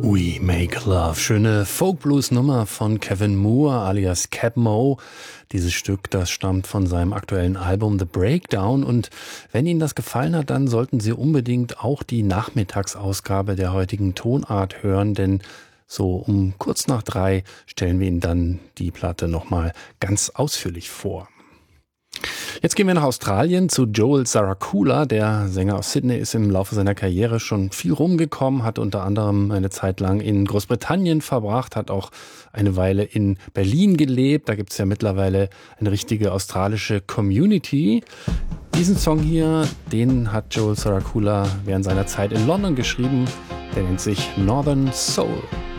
We Make Love. Schöne Folk-Blues-Nummer von Kevin Moore alias Cap Mo. Dieses Stück, das stammt von seinem aktuellen Album The Breakdown. Und wenn Ihnen das gefallen hat, dann sollten Sie unbedingt auch die Nachmittagsausgabe der heutigen Tonart hören, denn so um kurz nach 3 stellen wir Ihnen dann die Platte nochmal ganz ausführlich vor. Jetzt gehen wir nach Australien zu Joel Saracula. Der Sänger aus Sydney ist im Laufe seiner Karriere schon viel rumgekommen, hat unter anderem eine Zeit lang in Großbritannien verbracht, hat auch eine Weile in Berlin gelebt. Da gibt es ja mittlerweile eine richtige australische Community. Diesen Song hier, den hat Joel Saracula während seiner Zeit in London geschrieben. Der nennt sich Northern Soul.